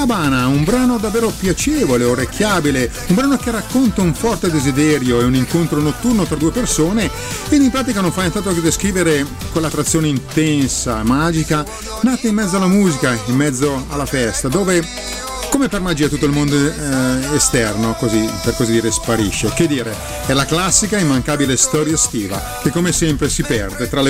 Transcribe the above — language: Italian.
Copacabana, un brano davvero piacevole, orecchiabile, un brano che racconta un forte desiderio e un incontro notturno tra due persone ed in pratica non fa nient'altro che descrivere quell'attrazione intensa, magica, nata in mezzo alla musica, in mezzo alla festa, dove come per magia tutto il mondo esterno, così per così dire, sparisce. Che dire, è la classica immancabile storia estiva che come sempre si perde tra le